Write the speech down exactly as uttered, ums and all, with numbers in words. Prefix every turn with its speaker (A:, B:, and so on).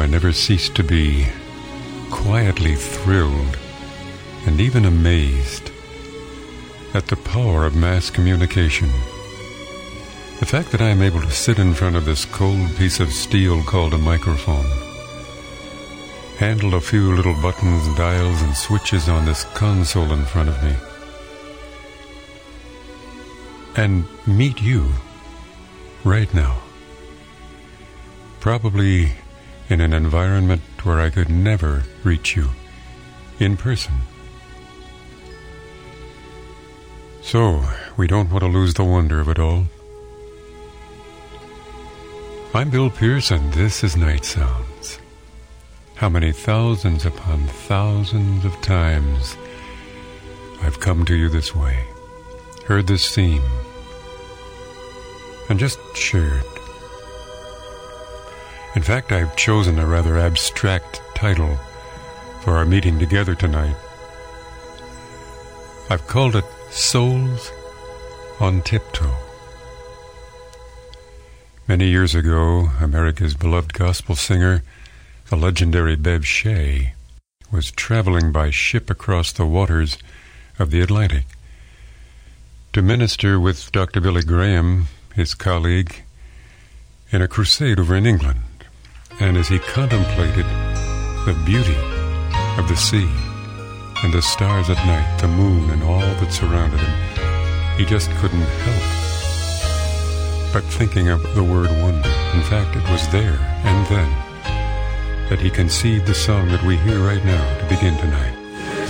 A: I never ceased to be quietly thrilled and even amazed at the power of mass communication. The fact that I am able to sit in front of this cold piece of steel called a microphone, handle a few little buttons, dials, and switches on this console in front of me, and meet you right now, probably in an environment where I could never reach you in person. So, we don't want to lose the wonder of it all. I'm Bill Pierce, and this is Night Sounds. How many thousands upon thousands of times I've come to you this way, heard this theme, and just shared. In fact, I've chosen a rather abstract title for our meeting together tonight. I've called it Souls on Tiptoe. Many years ago, America's beloved gospel singer, the legendary Bev Shea, was traveling by ship across the waters of the Atlantic to minister with Doctor Billy Graham, his colleague, in a crusade over in England. And as he contemplated the beauty of the sea and the stars at night, the moon and all that surrounded him, he just couldn't help but thinking of the word wonder. In fact, it was there and then that he conceived the song that we hear right now to begin tonight.